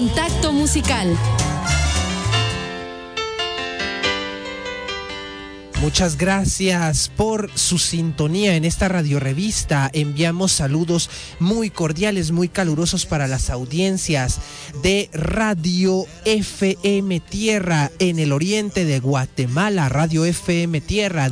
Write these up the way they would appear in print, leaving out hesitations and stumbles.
Contacto Musical. Muchas gracias por su sintonía en esta radiorevista. Enviamos saludos muy cordiales, muy calurosos para las audiencias de Radio FM Tierra en el oriente de Guatemala, Radio FM Tierra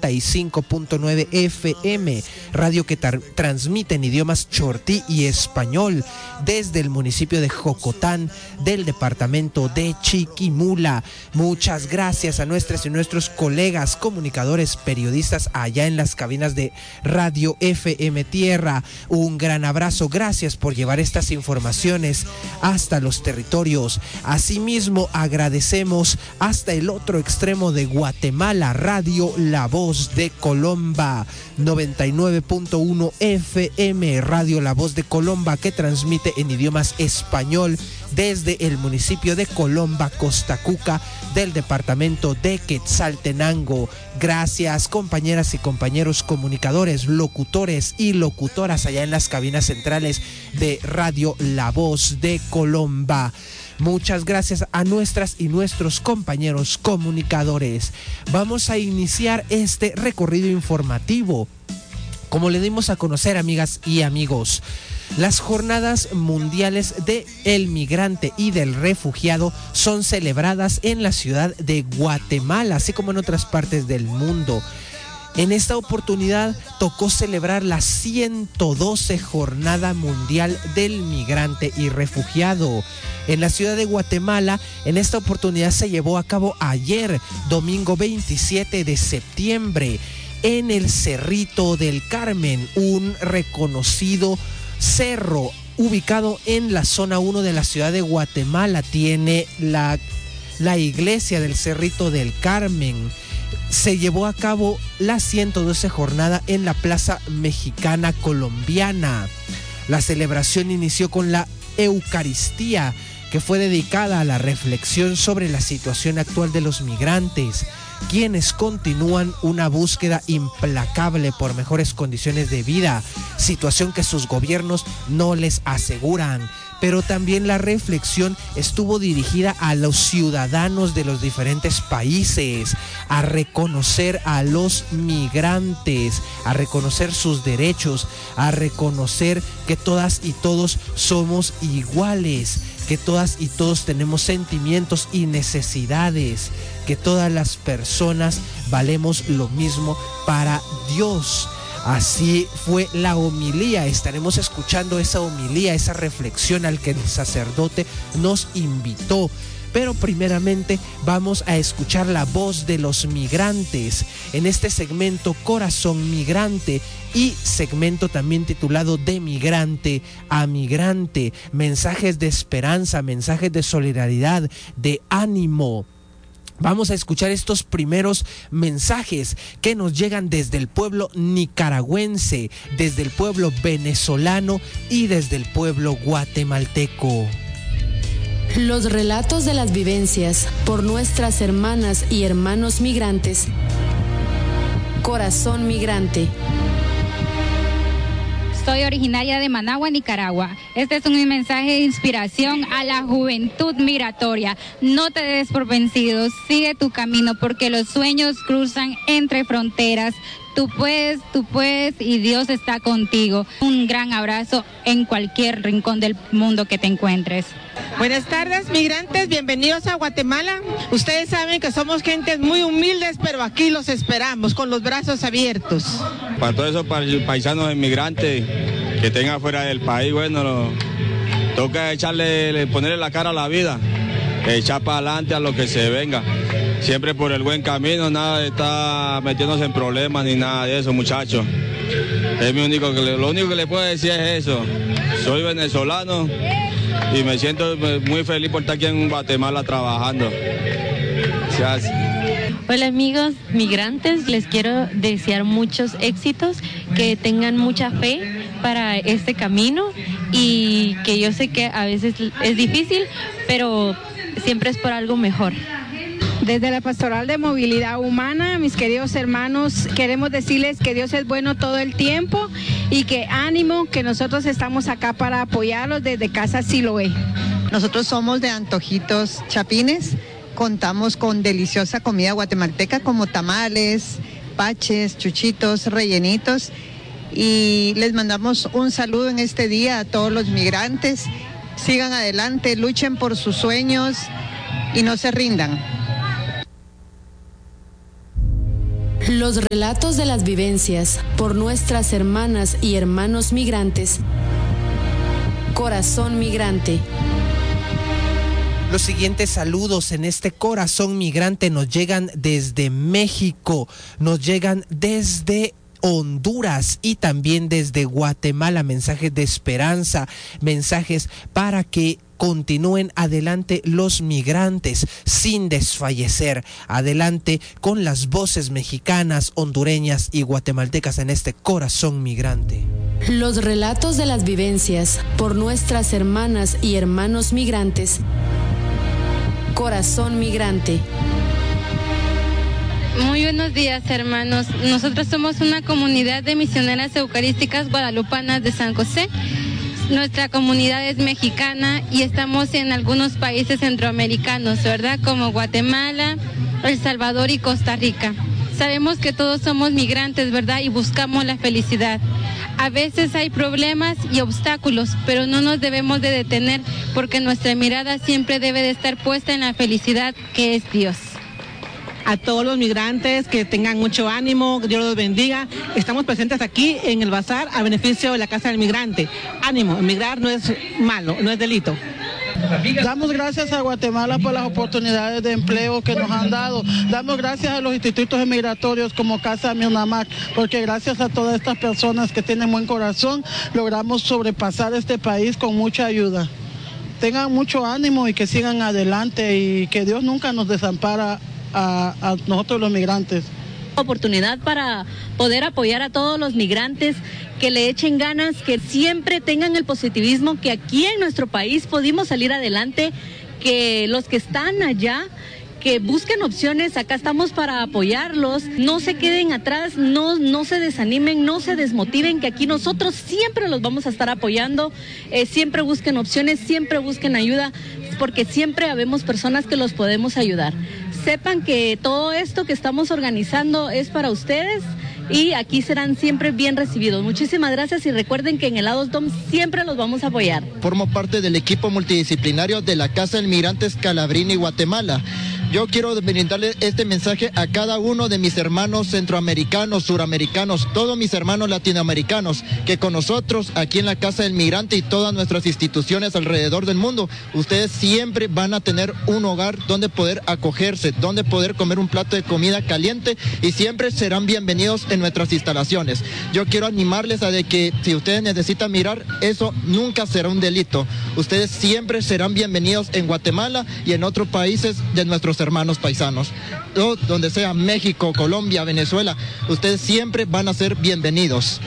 95.9 FM, radio que transmite en idiomas chortí y español desde el municipio de Jocotán del departamento de Chiquimula. Muchas gracias a nuestras y nuestros colegas comunicadores, periodistas allá en las cabinas de Radio FM Tierra. Un gran abrazo, gracias por llevar estas informaciones hasta los territorios. Asimismo, agradecemos hasta el otro extremo de Guatemala, Radio La Voz de Colomba, 99.1 FM, Radio La Voz de Colomba, que transmite en idiomas español desde el municipio de Colomba, Costa Cuca, del departamento de Quetzaltenango. Gracias, compañeras y compañeros comunicadores, locutores y locutoras allá en las cabinas centrales de Radio La Voz de Colomba. Muchas gracias a nuestras y nuestros compañeros comunicadores. Vamos a iniciar este recorrido informativo. Como le dimos a conocer, amigas y amigos, las jornadas mundiales del migrante y del refugiado son celebradas en la ciudad de Guatemala, así como en otras partes del mundo. En esta oportunidad tocó celebrar la 112 Jornada Mundial del Migrante y Refugiado. En la ciudad de Guatemala, en esta oportunidad se llevó a cabo ayer, domingo 27 de septiembre, en el Cerrito del Carmen, un reconocido cerro ubicado en la zona 1 de la ciudad de Guatemala. Tiene la iglesia del Cerrito del Carmen. Se llevó a cabo la 112 jornada en la Plaza Mexicana Colombiana. La celebración inició con la Eucaristía, que fue dedicada a la reflexión sobre la situación actual de los migrantes, quienes continúan una búsqueda implacable por mejores condiciones de vida, situación que sus gobiernos no les aseguran. Pero también la reflexión estuvo dirigida a los ciudadanos de los diferentes países, a reconocer a los migrantes, a reconocer sus derechos, a reconocer que todas y todos somos iguales, que todas y todos tenemos sentimientos y necesidades, que todas las personas valemos lo mismo para Dios. Así fue la homilía. Estaremos escuchando esa homilía, esa reflexión al que el sacerdote nos invitó. Pero primeramente vamos a escuchar la voz de los migrantes en este segmento Corazón Migrante y segmento también titulado De Migrante a Migrante. Mensajes de esperanza, mensajes de solidaridad, de ánimo. Vamos a escuchar estos primeros mensajes que nos llegan desde el pueblo nicaragüense, desde el pueblo venezolano y desde el pueblo guatemalteco. Los relatos de las vivencias por nuestras hermanas y hermanos migrantes. Corazón Migrante. Soy originaria de Managua, Nicaragua. Este es un mensaje de inspiración a la juventud migratoria. No te des por vencido, sigue tu camino porque los sueños cruzan entre fronteras. Tú puedes y Dios está contigo. Un gran abrazo en cualquier rincón del mundo que te encuentres. Buenas tardes, migrantes, bienvenidos a Guatemala. Ustedes saben que somos gentes muy humildes, pero aquí los esperamos con los brazos abiertos. Para todos esos paisanos inmigrantes que tengan fuera del país, bueno, toca ponerle la cara a la vida, echar para adelante a lo que se venga. Siempre por el buen camino, nada de estar metiéndose en problemas ni nada de eso, muchachos. Lo único que le puedo decir es eso. Soy venezolano y me siento muy feliz por estar aquí en Guatemala trabajando. Gracias. Hola amigos migrantes, les quiero desear muchos éxitos, que tengan mucha fe para este camino y que yo sé que a veces es difícil, pero siempre es por algo mejor. Desde la Pastoral de Movilidad Humana, mis queridos hermanos, queremos decirles que Dios es bueno todo el tiempo y que ánimo, que nosotros estamos acá para apoyarlos desde Casa Siloé. Nosotros somos de Antojitos Chapines, contamos con deliciosa comida guatemalteca como tamales, paches, chuchitos, rellenitos, y les mandamos un saludo en este día a todos los migrantes. Sigan adelante, luchen por sus sueños y no se rindan. Los relatos de las vivencias por nuestras hermanas y hermanos migrantes. Corazón Migrante. Los siguientes saludos en este Corazón Migrante nos llegan desde México, nos llegan desde Honduras y también desde Guatemala. Mensajes de esperanza, mensajes para que continúen adelante los migrantes sin desfallecer. Adelante con las voces mexicanas, hondureñas y guatemaltecas en este Corazón Migrante. Los relatos de las vivencias por nuestras hermanas y hermanos migrantes. Corazón Migrante. Muy buenos días, hermanos. Nosotros somos una comunidad de misioneras eucarísticas guadalupanas de San José. Nuestra comunidad es mexicana y estamos en algunos países centroamericanos, ¿verdad? Como Guatemala, El Salvador y Costa Rica. Sabemos que todos somos migrantes, ¿verdad? Y buscamos la felicidad. A veces hay problemas y obstáculos, pero no nos debemos de detener porque nuestra mirada siempre debe de estar puesta en la felicidad que es Dios. A todos los migrantes que tengan mucho ánimo, que Dios los bendiga. Estamos presentes aquí en el bazar a beneficio de la Casa del Migrante. Ánimo, emigrar no es malo, no es delito. Damos gracias a Guatemala por las oportunidades de empleo que nos han dado. Damos gracias a los institutos migratorios como Casa Mirnamac, porque gracias a todas estas personas que tienen buen corazón, logramos sobrepasar este país con mucha ayuda. Tengan mucho ánimo y que sigan adelante y que Dios nunca nos desampara a nosotros los migrantes. Oportunidad para poder apoyar a todos los migrantes, que le echen ganas, que siempre tengan el positivismo, que aquí en nuestro país pudimos salir adelante, que los que están allá, que busquen opciones, acá estamos para apoyarlos, no se queden atrás, no se desanimen, no se desmotiven, que aquí nosotros siempre los vamos a estar apoyando, siempre busquen opciones, siempre busquen ayuda, porque siempre habemos personas que los podemos ayudar. Sepan que todo esto que estamos organizando es para ustedes y aquí serán siempre bien recibidos. Muchísimas gracias y recuerden que en el Adultom siempre los vamos a apoyar. Formo parte del equipo multidisciplinario de la Casa del Migrante Scalabrini, Guatemala. Yo quiero brindarle este mensaje a cada uno de mis hermanos centroamericanos, suramericanos, todos mis hermanos latinoamericanos, que con nosotros aquí en la Casa del Migrante y todas nuestras instituciones alrededor del mundo, ustedes siempre van a tener un hogar donde poder acogerse, donde poder comer un plato de comida caliente y siempre serán bienvenidos en nuestras instalaciones. Yo quiero animarles a de que si ustedes necesitan mirar, eso nunca será un delito. Ustedes siempre serán bienvenidos en Guatemala y en otros países de nuestros hermanos paisanos, donde sea México, Colombia, Venezuela, ustedes siempre van a ser bienvenidos.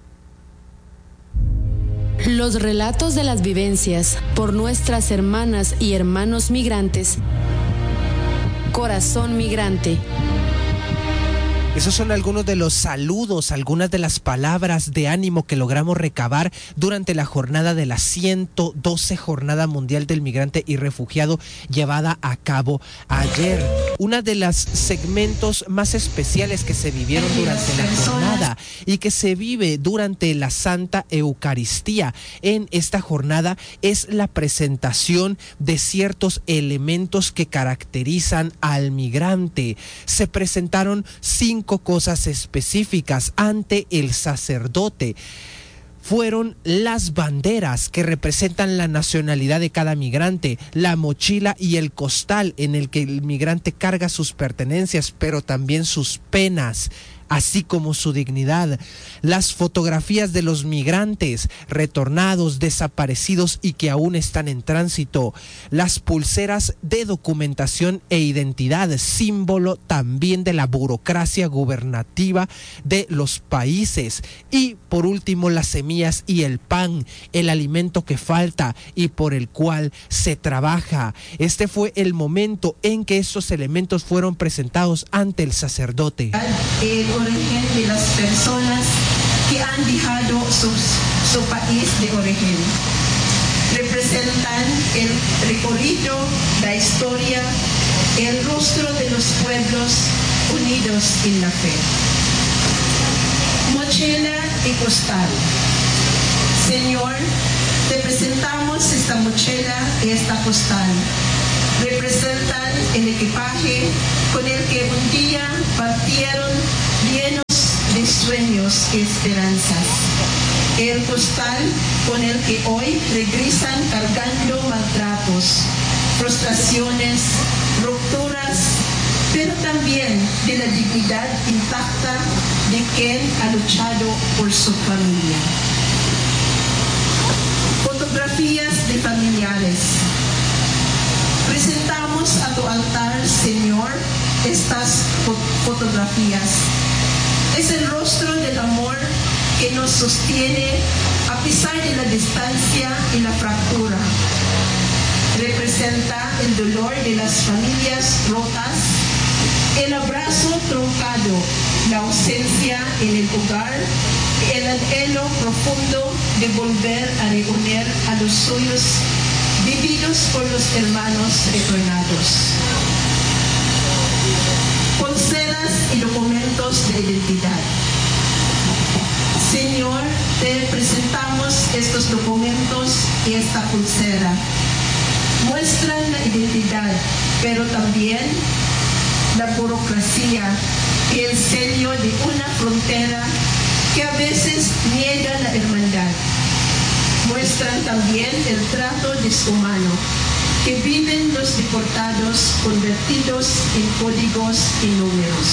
Los relatos de las vivencias por nuestras hermanas y hermanos migrantes. Corazón Migrante. Esos son algunos de los saludos, algunas de las palabras de ánimo que logramos recabar durante la jornada de la 112 Jornada Mundial del Migrante y Refugiado llevada a cabo ayer. Una de los segmentos más especiales que se vivieron durante la jornada y que se vive durante la Santa Eucaristía en esta jornada es la presentación de ciertos elementos que caracterizan al migrante. Se presentaron 5 cosas específicas ante el sacerdote. Fueron las banderas que representan la nacionalidad de cada migrante, la mochila y el costal en el que el migrante carga sus pertenencias, pero también sus penas, así como su dignidad, las fotografías de los migrantes retornados, desaparecidos y que aún están en tránsito, las pulseras de documentación e identidad, símbolo también de la burocracia gubernativa de los países, y por último las semillas y el pan, el alimento que falta y por el cual se trabaja. Este fue el momento en que estos elementos fueron presentados ante el sacerdote. Origen de las personas que han dejado su país de origen. representan el recorrido, la historia, el rostro de los pueblos unidos en la fe. Mochila y costal. Señor, te presentamos esta mochila y esta costal. Representan el equipaje con el que un día partieron llenos de sueños y esperanzas. El costal con el que hoy regresan cargando maltratos, frustraciones, rupturas, pero también de la dignidad intacta de quien ha luchado por su familia. Fotografías de familiares. Presentamos a tu altar, Señor, estas fotografías. Es el rostro del amor que nos sostiene a pesar de la distancia y la fractura. Representa el dolor de las familias rotas, el abrazo truncado, la ausencia en el hogar, el anhelo profundo de volver a reunir a los suyos vividos por los hermanos retornados. Pulseras y documentos de identidad. Señor, te presentamos estos documentos y esta pulsera. Muestran la identidad, pero también la burocracia y el sello de una frontera que a veces niega la hermandad. Muestran también el trato deshumano que viven los deportados convertidos en códigos y números.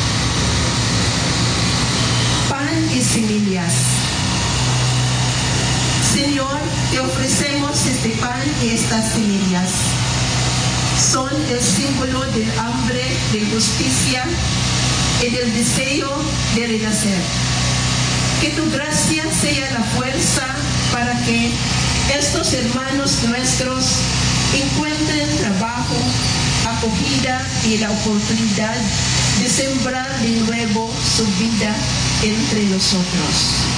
Pan y semillas. Señor, te ofrecemos este pan y estas semillas. Son el símbolo del hambre de justicia y del deseo de renacer. Que tu gracia sea la fuerza para que estos hermanos nuestros encuentren trabajo, acogida y la oportunidad de sembrar de nuevo su vida entre nosotros.